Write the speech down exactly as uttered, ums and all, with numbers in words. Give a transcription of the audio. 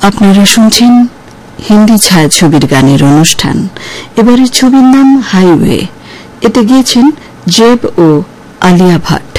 আপনারা শুনছেন হিন্দি ছায়াছবির গানের অনুষ্ঠান। এবারের ছবির নাম হাইওয়ে। এতে গিয়েছেন জেব ও আলিয়া ভাট।